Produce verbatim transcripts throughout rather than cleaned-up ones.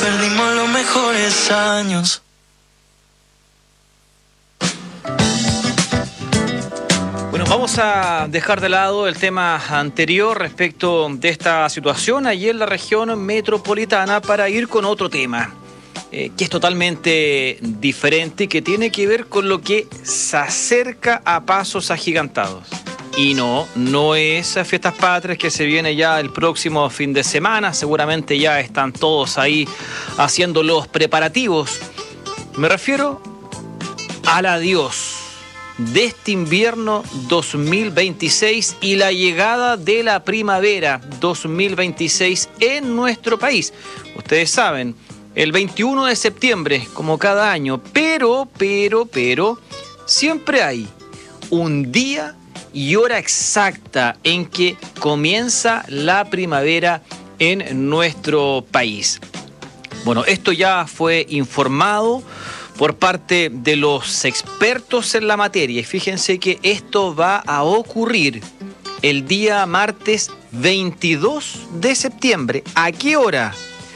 perdimos los mejores años. Bueno, vamos a dejar de lado el tema anterior respecto de esta situación allí en la región metropolitana para ir con otro tema, eh, que es totalmente diferente y que tiene que ver con lo que se acerca a pasos agigantados. Y no, no es a Fiestas Patrias que se viene ya el próximo fin de semana, seguramente ya están todos ahí haciendo los preparativos. Me refiero al adiós de este invierno dos mil veintiséis y la llegada de la primavera dos mil veintiséis en nuestro país. Ustedes saben, el veintiuno de septiembre, como cada año, pero, pero, pero, siempre hay un día y hora exacta en que comienza la primavera en nuestro país. Bueno, esto ya fue informado por parte de los expertos en la materia. Y fíjense que esto va a ocurrir el día martes veintidós de septiembre. ¿A qué hora?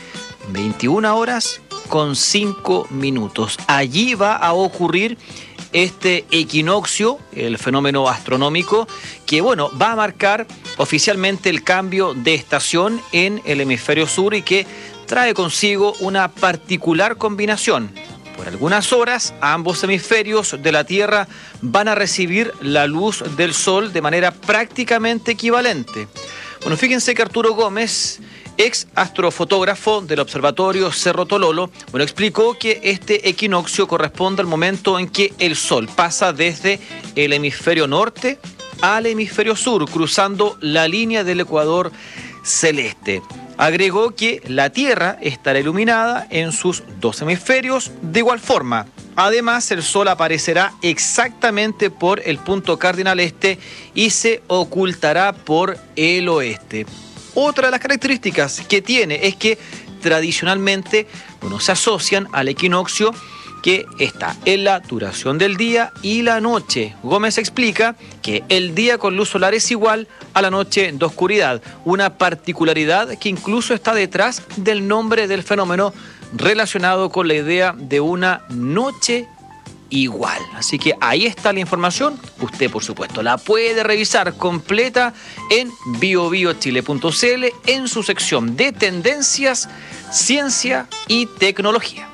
veintiuna horas con cinco minutos. Allí va a ocurrir este equinoccio, el fenómeno astronómico, que bueno, va a marcar oficialmente el cambio de estación en el hemisferio sur y que trae consigo una particular combinación. Por algunas horas, ambos hemisferios de la Tierra van a recibir la luz del Sol de manera prácticamente equivalente. Bueno, fíjense que Arturo Gómez, ex astrofotógrafo del Observatorio Cerro Tololo, bueno, explicó que este equinoccio corresponde al momento en que el Sol pasa desde el hemisferio norte al hemisferio sur, cruzando la línea del ecuador celeste. Agregó que la Tierra estará iluminada en sus dos hemisferios de igual forma. Además, el Sol aparecerá exactamente por el punto cardinal este y se ocultará por el oeste. Otra de las características que tiene es que tradicionalmente, bueno, se asocian al equinoccio que está en la duración del día y la noche. Gómez explica que el día con luz solar es igual a la noche de oscuridad, una particularidad que incluso está detrás del nombre del fenómeno relacionado con la idea de una noche igual. Así que ahí está la información. Usted, por supuesto, la puede revisar completa en bio bio chile punto c l en su sección de tendencias, ciencia y tecnología.